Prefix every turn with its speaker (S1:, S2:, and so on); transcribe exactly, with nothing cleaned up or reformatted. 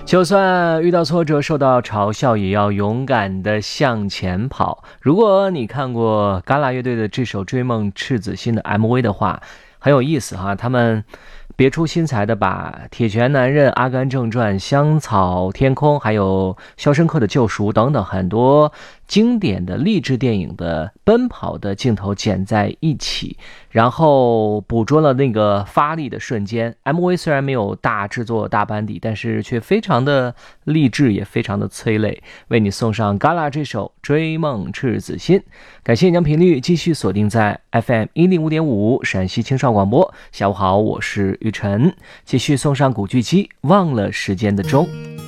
S1: 就算遇到挫折受到嘲笑，也要勇敢地向前跑。如果你看过嘎啦乐队的这首《追梦赤子心》的 M V 的话，很有意思哈，他们别出心裁的把铁拳男人、阿甘正传、香草天空还有肖申克的救赎等等很多经典的励志电影的奔跑的镜头剪在一起，然后捕捉了那个发力的瞬间。 M V 虽然没有大制作大班底，但是却非常的励志，也非常的催泪。为你送上嘎啦这首追梦赤子心。感谢你将频率继续锁定在 F M 一零五点五 陕西青少广播。下午好，我是雨晨，继续送上古巨基忘了时间的钟。